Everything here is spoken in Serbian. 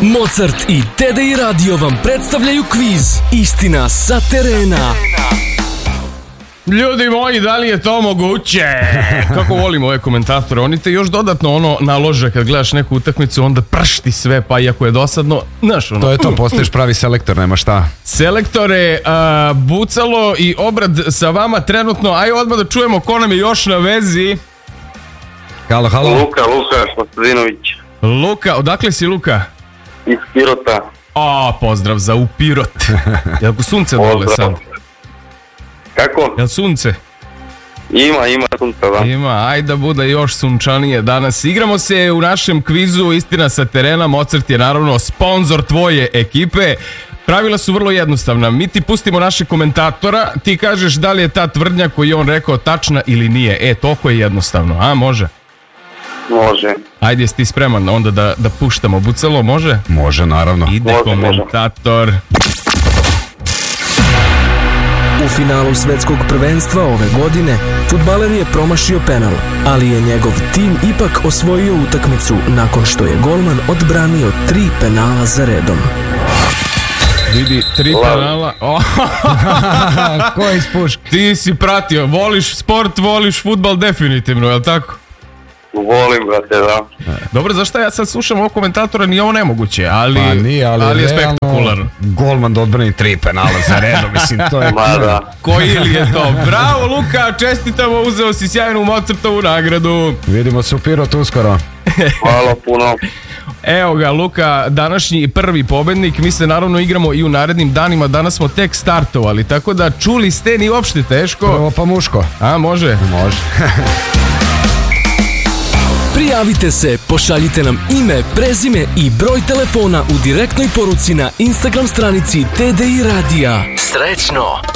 Mozart i TDI Radio vam predstavljaju kviz Istina sa terena. Ljudi moji, da li je to moguće? Kako volimo ove komentatore, oni te još dodatno nalože kad gledaš neku utakmicu, onda pršti sve, pa iako je dosadno, znaš ono. To je to, postaješ pravi selektor, nema šta. Selektore, Bucalo i Obrad sa vama trenutno, aj odmah da čujemo ko nam je još na vezi. Halo. Luka Šostadinović. Luka, odakle si Luka? Iz Pirota. Pozdrav za u Pirot. Jel sunce dole sad? Kako? Jel sunce? Ima sunca, da. Ima, ajde da bude još sunčanije danas. Igramo se u našem kvizu Istina sa terena. Mozart je naravno sponsor tvoje ekipe. Pravila su vrlo jednostavna. Mi ti pustimo našeg komentatora, ti kažeš da li je ta tvrdnja koju je on rekao tačna ili nije. Toliko je jednostavno, a može? Može. Ajde, jesi ti spreman onda da puštamo Bucalo, može? Može, naravno. Ide komentator. U finalu svetskog prvenstva ove godine fudbaler je promašio penal, ali je njegov tim ipak osvojio utakmicu nakon što je golman odbranio 3 penala za redom. Vidi, 3 penala. Ko je ispuš? Ti si pratio, voliš sport, voliš fudbal definitivno, je li tako? Volim, brate, da. Dobro, zašto ja sad slušam ovog komentatora, nije ovo nemoguće, ali je spektakularno. Golman da odbrani 3 penala za redom, mislim, to je Koji li je to? Bravo, Luka, čestitamo, uzeo si sjajnu Mozartovu nagradu. Vidimo se u Pirotu uskoro. Hvala puno. Evo ga, Luka, današnji prvi pobednik. Mi se naravno igramo i u narednim danima. Danas smo tek startovali, tako da čuli ste, ni uopšte teško. Prvo pa muško. A, može? Može. Prijavite se, pošaljite nam ime, prezime i broj telefona u direktnoj poruci na Instagram stranici TDI Radija. Srećno!